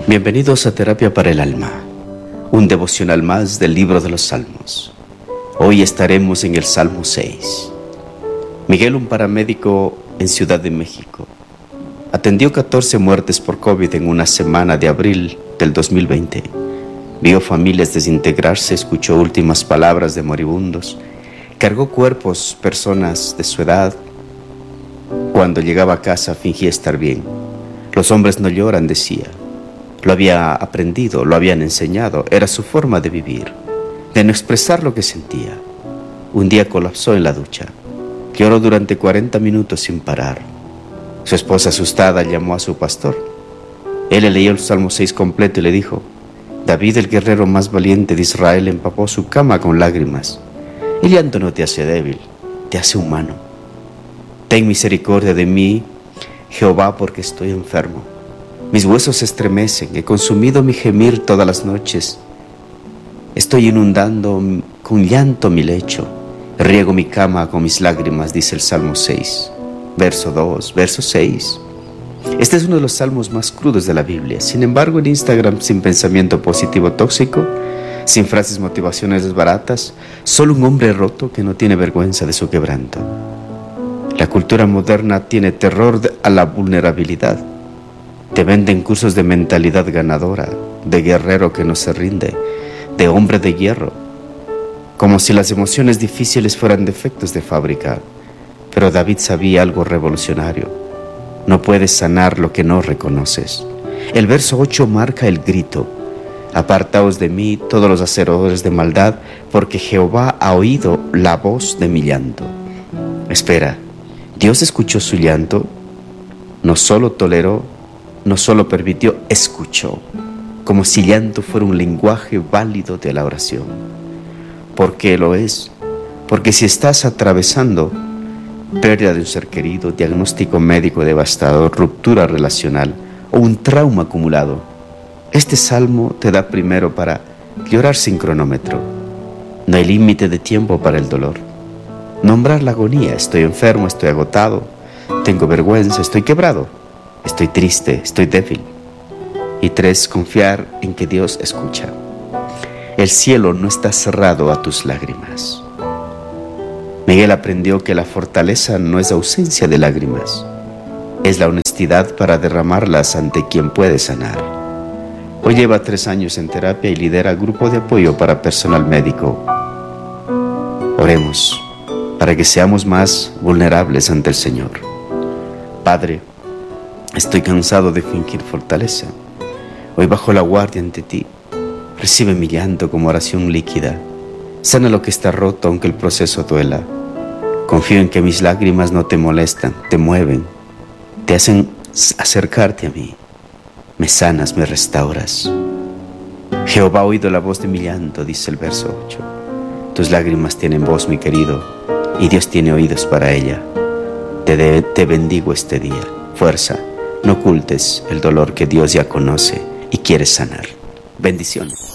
Bienvenidos a Terapia para el Alma, un devocional más del libro de los Salmos. Hoy estaremos en el Salmo 6. Miguel, un paramédico en Ciudad de México, atendió 14 muertes por COVID en una semana de abril del 2020. Vio familias desintegrarse, escuchó últimas palabras de moribundos, cargó cuerpos, personas de su edad. Cuando llegaba a casa fingía estar bien. Los hombres no lloran, decía. Lo había aprendido, lo habían enseñado, era su forma de vivir, de no expresar lo que sentía. Un día colapsó en la ducha, lloró durante 40 minutos sin parar. Su esposa, asustada, llamó a su pastor. Él le leyó el Salmo 6 completo y le dijo: David, el guerrero más valiente de Israel, empapó su cama con lágrimas. El llanto no te hace débil, te hace humano. Ten misericordia de mí, Jehová, porque estoy enfermo. Mis huesos se estremecen, he consumido mi gemir todas las noches. Estoy inundando con llanto mi lecho, riego mi cama con mis lágrimas, dice el Salmo 6, verso 2, verso 6. Este es uno de los salmos más crudos de la Biblia. Sin embargo, en Instagram, sin pensamiento positivo tóxico, sin frases motivacionales baratas, solo un hombre roto que no tiene vergüenza de su quebranto. La cultura moderna tiene terror a la vulnerabilidad. Te venden cursos de mentalidad ganadora, de guerrero que no se rinde, de hombre de hierro, como si las emociones difíciles fueran defectos de fábrica. Pero David sabía algo revolucionario: no puedes sanar lo que no reconoces. El verso 8 marca el grito: apartaos de mí todos los hacedores de maldad, porque Jehová ha oído la voz de mi llanto. Espera, ¿Dios escuchó su llanto? No solo toleró, no solo permitió, escuchó, como si llanto fuera un lenguaje válido de la oración. ¿Por qué lo es? Porque si estás atravesando pérdida de un ser querido, diagnóstico médico devastador, ruptura relacional o un trauma acumulado, este salmo te da primero para llorar sin cronómetro. No hay límite de tiempo para el dolor. Nombrar la agonía: estoy enfermo, estoy agotado, tengo vergüenza, estoy quebrado, estoy triste, estoy débil. Y 3, confiar en que Dios escucha. El cielo no está cerrado a tus lágrimas. Miguel aprendió que la fortaleza no es ausencia de lágrimas, es la honestidad para derramarlas ante quien puede sanar. Hoy lleva 3 años en terapia y lidera grupo de apoyo para personal médico. Oremos para que seamos más vulnerables ante el Señor. Padre, estoy cansado de fingir fortaleza. Hoy bajo la guardia ante ti. Recibe mi llanto como oración líquida. Sana lo que está roto aunque el proceso duela. Confío en que mis lágrimas no te molestan, te mueven, te hacen acercarte a mí. Me sanas, me restauras. Jehová ha oído la voz de mi llanto, dice el verso 8. Tus lágrimas tienen voz, mi querido, y Dios tiene oídos para ella. Te bendigo este día. Fuerza, no ocultes el dolor que Dios ya conoce y quiere sanar. Bendiciones.